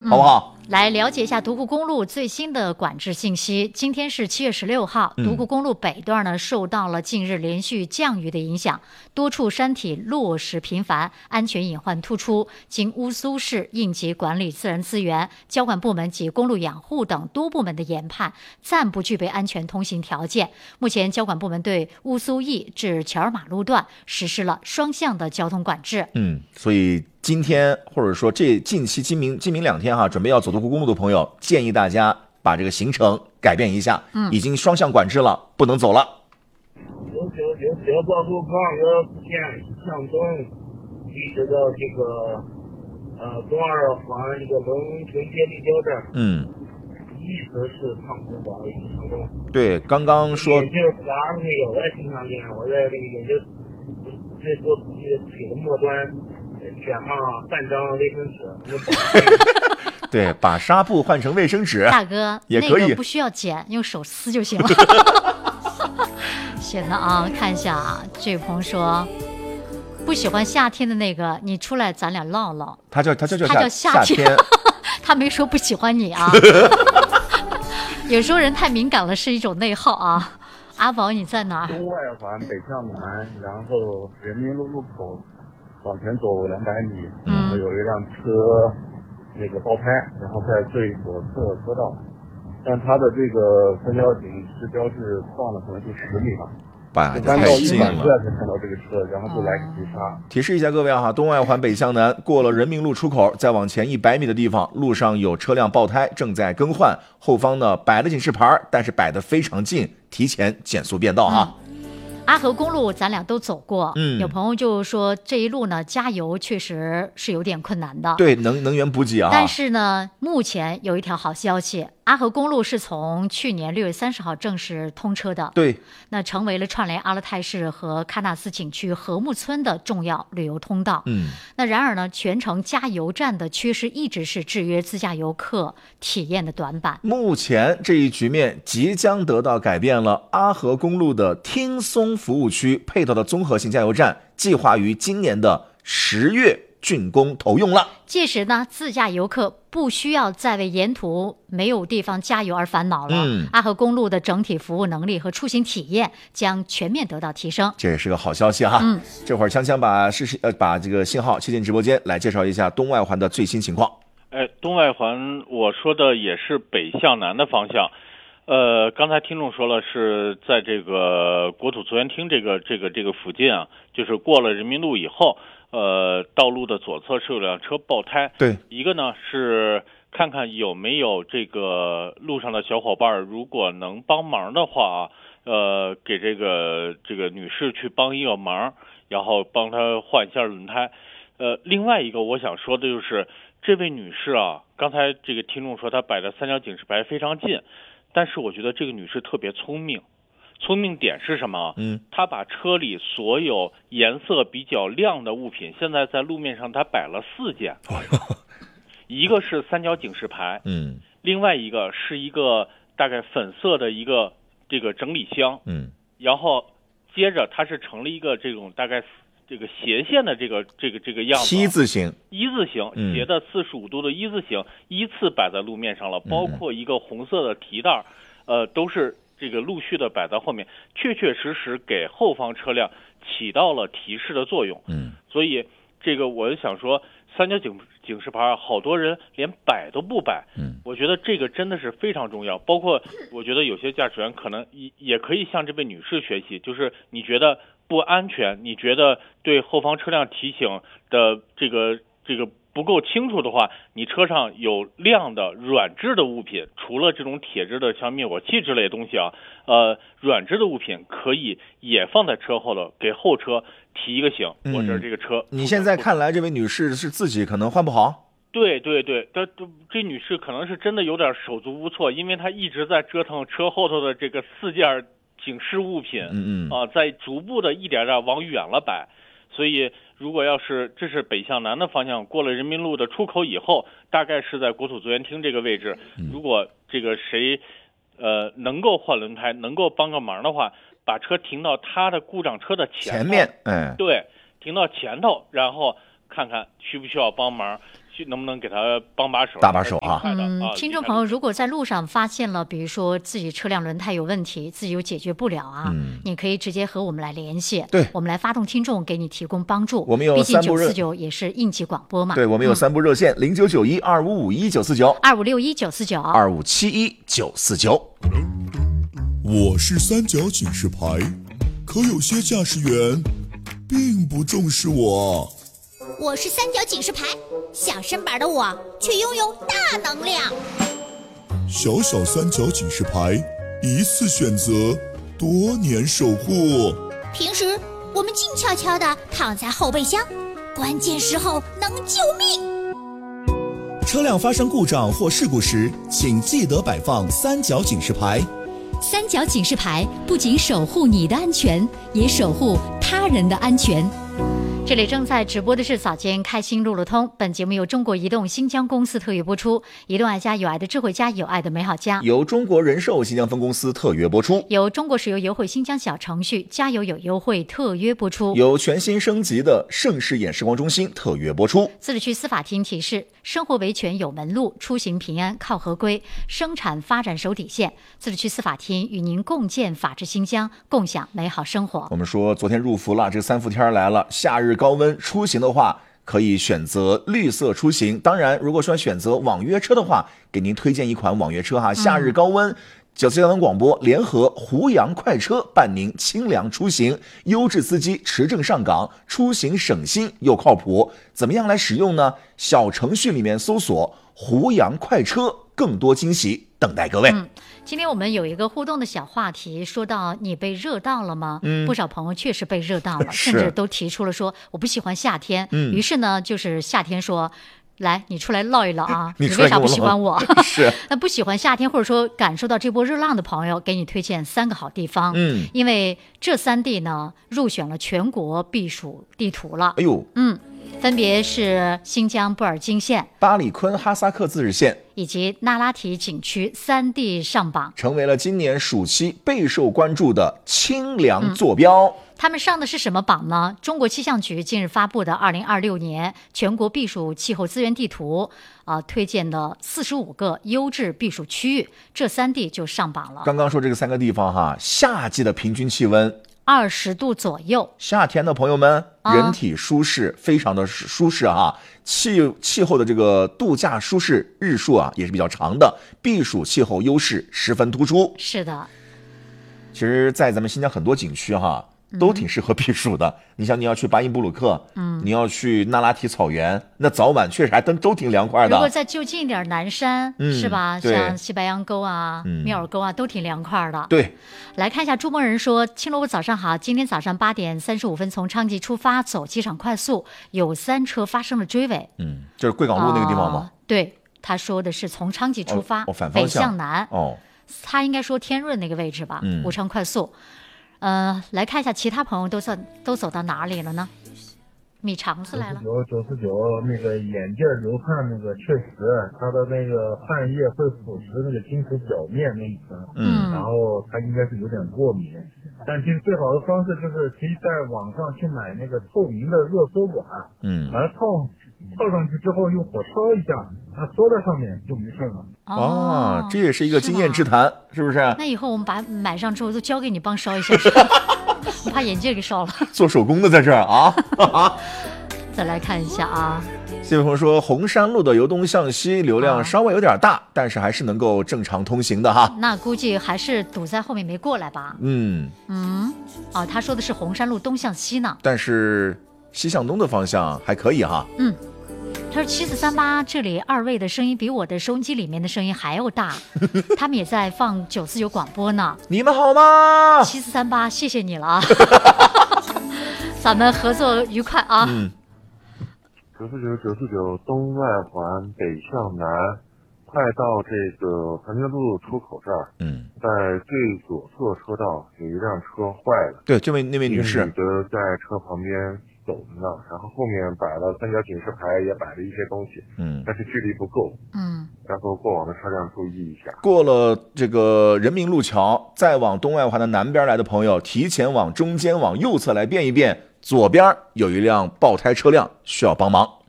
好不好？ 来了解一下独库公路最新的管制信息。今天是7月16号，独库公路北段呢受到了近日连续降雨的影响，多处山体落石频繁，安全隐患突出。经乌苏市应急管理自然资源、交管部门及公路养护等多部门的研判，暂不具备安全通行条件。目前交管部门对乌苏驿至桥儿马路段实施了双向的交通管制。 所以今天或者说这近期今明2天哈，准备要走独库公路的朋友，建议大家把这个行程改变一下，已经双向管制了，不能走了。 有这个高速旁有线向东，一直到这个东二环这个龙城接力交站，一直是畅通的，一直畅通。 对，刚刚说眼镜划没有，我也经常见，我在这个眼镜最多腿的末端卷上半张卫生纸。 对，把纱布换成卫生纸， 大哥也可以， 那个不需要剪，用手撕就行了。行了啊，看一下啊，这位朋友说不喜欢夏天的那个，你出来咱俩唠唠。 他叫夏天， 他没说不喜欢你啊。有时候人太敏感了，是一种内耗啊。阿宝你在哪儿？ 东外环北向南，然后人民路路口往前走200米，然后有一辆车那个爆胎，然后在最左侧车道，但它的这个三角警示标志放了可能就10米吧。 太近了， 才看到这个车，然后就来急刹。 提示一下各位哈，东外环北向南过了人民路出口，再往前100米的地方，路上有车辆爆胎，正在更换，后方呢摆了警示牌，但是摆得非常近，提前减速变道哈。 阿河公路咱俩都走过，有朋友就说这一路呢加油确实是有点困难的， 对，能源补给啊。 但是呢，目前有一条好消息，阿河公路是从去年6月30号正式通车的， 对， 那成为了串联阿勒泰市和喀纳斯景区和睦村的重要旅游通道。那然而呢，全程加油站的缺失一直是制约自驾游客体验的短板。 目前这一局面即将得到改变了，阿河公路的听松服务区配套的综合性加油站计划于今年的10月竣工投用了。 届时呢，自驾游客不需要再为沿途没有地方加油而烦恼了。阿河公路的整体服务能力和出行体验将全面得到提升， 这也是个好消息哈。这会儿锵锵把这个信号切进直播间，来介绍一下东外环的最新情况。 东外环我说的也是北向南的方向。刚才听众说了，是在这个国土资源厅这个附近啊，就是过了人民路以后，道路的左侧是有辆车爆胎。 对， 一个呢是看看有没有这个路上的小伙伴，如果能帮忙的话，给这个女士去帮一个忙，然后帮她换一下轮胎。另外一个我想说的就是，这位女士啊，刚才这个听众说她摆的三角警示牌非常近。但是我觉得这个女士特别聪明，聪明点是什么？她把车里所有颜色比较亮的物品，现在在路面上她摆了4件，一个是三角警示牌，另外一个是一个大概粉色的一个这个整理箱，然后接着它是成了一个这种大概这个斜线的这个样子， 一字形斜的45度的一字形，依次摆在路面上了，包括一个红色的提袋，都是这个陆续的摆在后面，确确实实给后方车辆起到了提示的作用。所以这个我就想说，三角警示牌好多人连摆都不摆，我觉得这个真的是非常重要。包括我觉得有些驾驶员可能也可以向这位女士学习，就是你觉得不安全，你觉得对后方车辆提醒的这个不够清楚的话，你车上有亮的软质的物品，除了这种铁质的像灭火器之类的东西啊，软质的物品可以也放在车后头，给后车提一个醒，我这个车。 你现在看来这位女士是自己可能换不好？ 对，这女士可能是真的有点手足无措，因为她一直在折腾车后头的这个4件警示物品，在逐步的一点点往远了摆。所以如果要是这是北向南的方向，过了人民路的出口以后，大概是在国土资源厅这个位置，如果这个谁能够换轮胎，能够帮个忙的话，把车停到他的故障车的前面， 哎， 对，停到前头，然后看看需不需要帮忙。 能不能给他帮把手， 搭把手啊？ 听众朋友，如果在路上发现了，比如说自己车辆轮胎有问题，自己又解决不了啊，你可以直接和我们来联系， 对， 我们来发动听众给你提供帮助。 我们有3部热，毕竟 949也是应急广播嘛。 对，我们有3部热线：0991-2551-949、2561-949、2571-949。 我是三角警示牌，可有些驾驶员并不重视我。 我是三角警示牌，小身板的我却拥有大能量。 小小三角警示牌，一次选择，多年守护。 平时我们静悄悄地躺在后备箱，关键时候能救命。 车辆发生故障或事故时，请记得摆放三角警示牌。 三角警示牌不仅守护你的安全，也守护他人的安全。 这里正在直播的是早间开心路路通，本节目由中国移动新疆公司特约播出，移动爱家有爱的智慧家，有爱的美好家， 由中国人寿新疆分公司特约播出， 由中国石油优惠新疆小程序加油有优惠特约播出， 由全新升级的盛世眼视光中心特约播出。 自治区司法厅提示：生活维权有门路，出行平安靠合规，生产发展守底线。自治区司法厅与您共建法治新疆，共享美好生活。 我们说昨天入伏了，这3伏天来了，夏日高温，出行的话可以选择绿色出行。当然，如果说选择网约车的话，给您推荐一款网约车哈。夏日高温，94交通广播联合湖阳快车伴您清凉出行，优质司机持证上岗，出行省心又靠谱。怎么样来使用呢？小程序里面搜索湖阳快车，更多惊喜等待各位。 今天我们有一个互动的小话题，说到你被热到了吗？不少朋友确实被热到了，甚至都提出了说我不喜欢夏天。于是呢，就是夏天说，来，你出来唠一唠啊，你为啥不喜欢我？ 是。 那不喜欢夏天或者说感受到这波热浪的朋友，给你推荐3个好地方。因为这3地呢入选了全国避暑地图了。 哎呦， 分别是新疆布尔津县、 巴里坤哈萨克自治县以及那拉提景区3地上榜， 成为了今年暑期备受关注的清凉坐标。 他们上的是什么榜呢？中国气象局近日发布的2026年全国避暑气候资源地图，推荐的45个优质避暑区域，这3地就上榜了。 刚刚说这个3个地方哈，夏季的平均气温 20度左右， 夏天的朋友们人体舒适，非常的舒适啊。气候的这个度假舒适日数啊也是比较长的，避暑气候优势十分突出。 是的， 其实在咱们新疆很多景区哈都挺适合避暑的。你像你要去巴音布鲁克，你要去那拉提草原，那早晚确实还都挺凉快的。 如果再就近一点南山，是吧？像西白杨沟啊、密尔沟啊，都挺凉快的。 对， 来看一下朱梦人说：“青萝卜早上好，今天早上8点35分从昌吉出发，走机场快速，有3车发生了追尾。 就是贵港路那个地方吗？ 对，他说的是从昌吉出发， 反方向北向南。 哦， 他应该说天润那个位置吧？武昌快速。来看一下其他朋友都走到哪里了呢？米肠子来了。 99那个眼镜流汗那个，确实它的那个汗液会腐蚀那个金属表面那一层，然后它应该是有点过敏。但其实最好的方式就是可以在网上去买那个透明的热缩管，把它套上去之后用火烧一下，它缩在上面就没事了。 这也是一个经验之谈，是不是？ 那以后我们买上之后都交给你帮烧一下，我怕眼镜给烧了。 做手工的在这儿啊。 再来看一下啊， 谢伟鹏说红山路的由东向西流量稍微有点大，但是还是能够正常通行的哈。 那估计还是堵在后面没过来吧。他说的是红山路东向西呢， 但是西向东的方向还可以哈。 他说7438这里2位的声音比我的收音机里面的声音还要大，他们也在放949广播呢。 你们好吗 ？7438，谢谢你了啊，咱们合作愉快啊。 949东外环北向南，快到这个盘江路出口这儿，在最左侧车道有一辆车坏了。 对，那位女士， 女的在车旁边走着呢，然后后面摆了3角警示牌，也摆了一些东西，但是距离不够，然后过往的车辆注意一下。过了这个人民路桥，再往东外环的南边来的朋友，提前往中间往右侧来变一变，左边有一辆爆胎车辆需要帮忙。